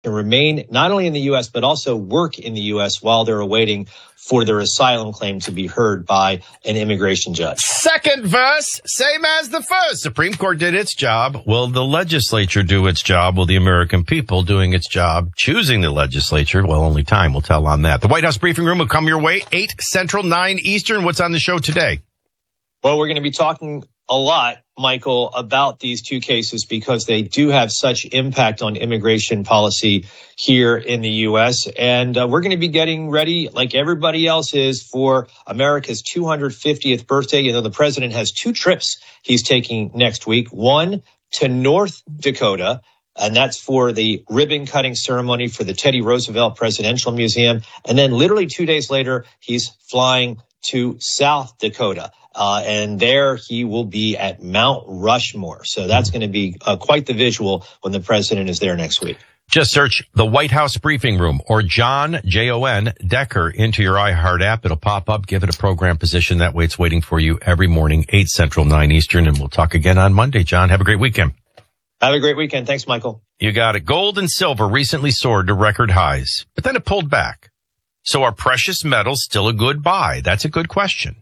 can remain not only in the U.S., but also work in the U.S. while they're awaiting for their asylum claim to be heard by an immigration judge. Second verse, same as the first. Supreme Court did its job. Will the legislature do its job? Will the American people doing its job, choosing the legislature? Well, only time will tell on that. The White House briefing room will come your way, 8 Central, 9 Eastern. What's on the show today? Well, we're going to be talking a lot, Michael, about these two cases because they do have such impact on immigration policy here in the U.S. And we're going to be getting ready, like everybody else is, for America's 250th birthday. You know, the president has 2 trips he's taking next week, one to North Dakota, and that's for the ribbon cutting ceremony for the Teddy Roosevelt Presidential Museum. And then literally 2 days later, he's flying to South Dakota. And there he will be at Mount Rushmore. So that's going to be quite the visual when the president is there next week. Just search the White House briefing room or John, J-O-N, Decker into your iHeart app. It'll pop up. Give it a program position. That way it's waiting for you every morning, 8 Central, 9 Eastern. And we'll talk again on Monday. John, have a great weekend. Have a great weekend. Thanks, Michael. You got it. Gold and silver recently soared to record highs, but then it pulled back. So are precious metals still a good buy? That's a good question.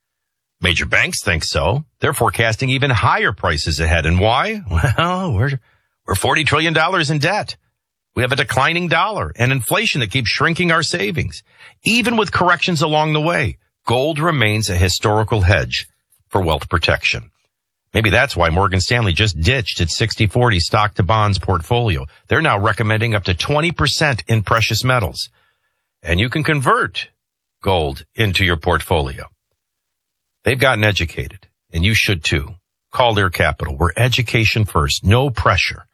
Major banks think so. They're forecasting even higher prices ahead. And why? Well, we're $40 trillion in debt. We have a declining dollar and inflation that keeps shrinking our savings. Even with corrections along the way, gold remains a historical hedge for wealth protection. Maybe that's why Morgan Stanley just ditched its 60-40 stock to bonds portfolio. They're now recommending up to 20% in precious metals. And you can convert gold into your portfolio. They've gotten educated, and you should too. Call Lear Capital. We're education first, no pressure.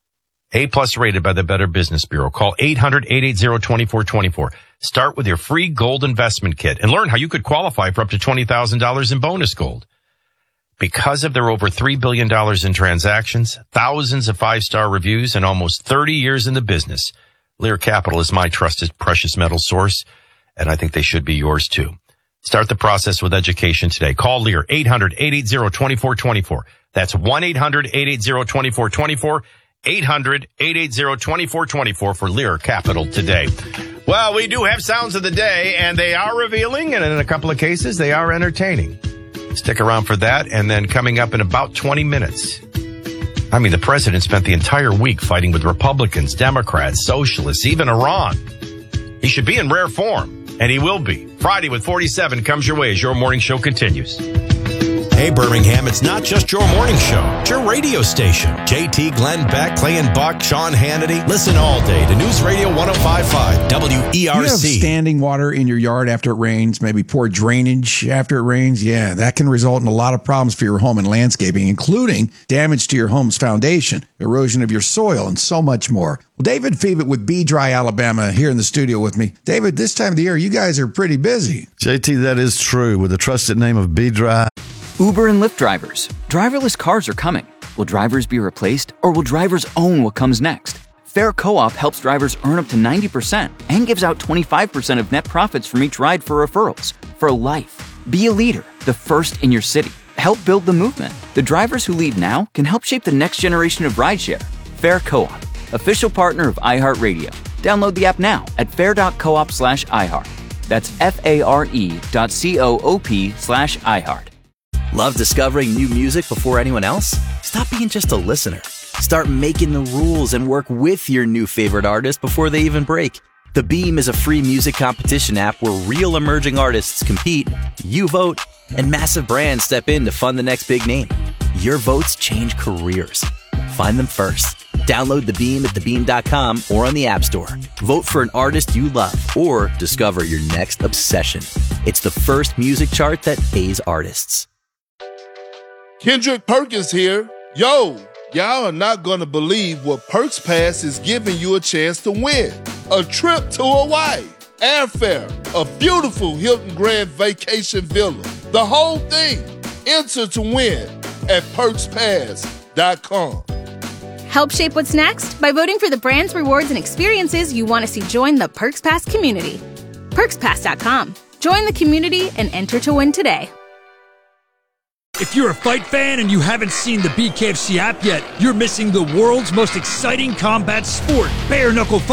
A-plus rated by the Better Business Bureau. Call 800-880-2424. Start with your free gold investment kit and learn how you could qualify for up to $20,000 in bonus gold. Because of their over $3 billion in transactions, thousands of 5-star reviews, and almost 30 years in the business, Lear Capital is my trusted precious metal source, and I think they should be yours too. Start the process with education today. Call Lear, 800-880-2424. That's 1-800-880-2424, 800-880-2424 for Lear Capital today. Well, we do have sounds of the day, and they are revealing, and in a couple of cases, they are entertaining. Stick around for that, and then coming up in about 20 minutes. I mean, the president spent the entire week fighting with Republicans, Democrats, socialists, even Iran. He should be in rare form. And he will be. Friday with 47 comes your way as your morning show continues. Hey, Birmingham, it's not just your morning show. It's your radio station. JT, Glenn Beck, Clay and Buck, Sean Hannity. Listen all day to News Radio 105.5 WERC. You have standing water in your yard after it rains, maybe poor drainage after it rains. Yeah, that can result in a lot of problems for your home and landscaping, including damage to your home's foundation, erosion of your soil, and so much more. Well, David Fevitt with Be Dry Alabama here in the studio with me. David, this time of the year, you guys are pretty busy. JT, that is true. With the trusted name of Be Dry. Uber and Lyft drivers. Driverless cars are coming. Will drivers be replaced, or will drivers own what comes next? Fair Co-op helps drivers earn up to 90% and gives out 25% of net profits from each ride for referrals. For life. Be a leader, the first in your city. Help build the movement. The drivers who lead now can help shape the next generation of rideshare. Fair Co-op, official partner of iHeartRadio. Download the app now at fair.coop/iHeart. That's FARE.coop/iHeart. Love discovering new music before anyone else? Stop being just a listener. Start making the rules and work with your new favorite artist before they even break. The Beam is a free music competition app where real emerging artists compete, you vote, and massive brands step in to fund the next big name. Your votes change careers. Find them first. Download The Beam at thebeam.com or on the App Store. Vote for an artist you love or discover your next obsession. It's the first music chart that pays artists. Kendrick Perkins here. Yo, y'all are not going to believe what Perks Pass is giving you a chance to win. A trip to Hawaii, airfare, a beautiful Hilton Grand Vacation Villa. The whole thing. Enter to win at PerksPass.com. Help shape what's next by voting for the brands, rewards, and experiences you want to see join the Perks Pass community. PerksPass.com. Join the community and enter to win today. If you're a fight fan and you haven't seen the BKFC app yet, you're missing the world's most exciting combat sport. Bare knuckle fight